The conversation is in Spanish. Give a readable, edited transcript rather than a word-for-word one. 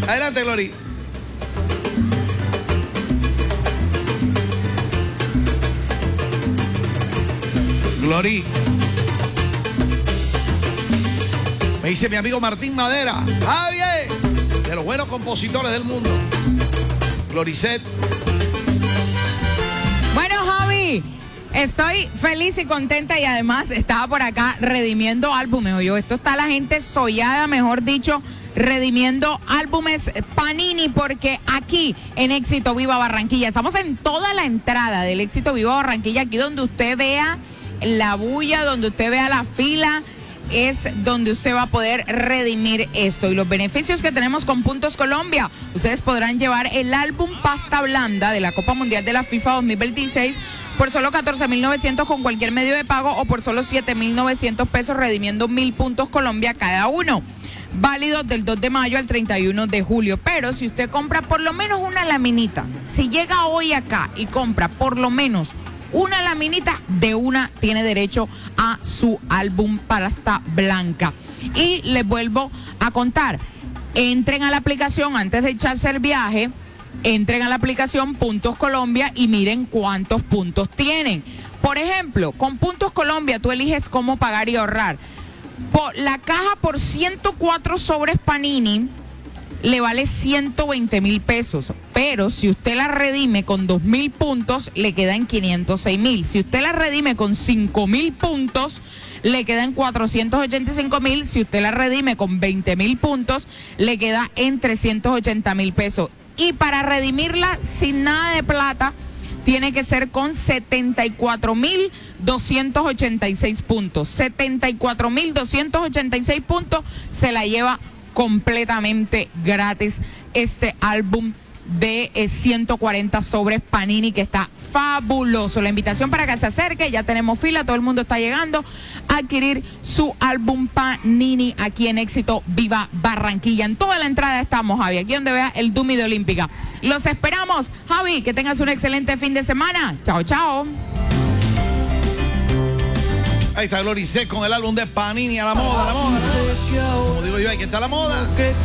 Adelante, Glory. Glory. Me dice mi amigo Martín Madera. Javier, de los buenos compositores del mundo. Gloricet. Bueno, Javi, estoy feliz y contenta y además estaba por acá redimiendo álbumes. Oye, esto está la gente sollada, mejor dicho, redimiendo álbumes Panini, porque aquí en Éxito Viva Barranquilla, estamos en toda la entrada del Éxito Viva Barranquilla, aquí donde usted vea la bulla, donde usted vea la fila, es donde usted va a poder redimir esto. Y los beneficios que tenemos con Puntos Colombia: ustedes podrán llevar el álbum Pasta Blanda de la Copa Mundial de la FIFA 2026 por solo 14.900 con cualquier medio de pago, o por solo 7.900 pesos redimiendo 1.000 Puntos Colombia cada uno. Válido del 2 de mayo al 31 de julio. Pero si usted compra por lo menos una laminita, si llega hoy acá y compra por lo menos una laminita, de una tiene derecho a su álbum Pasta Blanca. Y les vuelvo a contar, entren a la aplicación antes de echarse el viaje, entren a la aplicación Puntos Colombia y miren cuántos puntos tienen. Por ejemplo, con Puntos Colombia tú eliges cómo pagar y ahorrar. La caja por 104 sobres Panini le vale 120.000 pesos, pero si usted la redime con 2.000 puntos, le quedan 506.000. Si usted la redime con 5.000 puntos, le quedan 485.000. Si usted la redime con 20.000 puntos, le queda en 380.000 pesos. Y para redimirla sin nada de plata, tiene que ser con 74.286 puntos. 74.286 puntos se la lleva completamente gratis este álbum de 140 sobres Panini, que está fabuloso. La invitación para que se acerque, ya tenemos fila, todo el mundo está llegando a adquirir su álbum Panini aquí en Éxito Viva Barranquilla. En toda la entrada estamos, Javi, aquí donde vea el Dummy de Olímpica. Los esperamos, Javi, que tengas un excelente fin de semana. Chao, chao. Ahí está Gloricet con el álbum de Panini, a la moda, a la moda. Como digo yo, ahí que está la moda.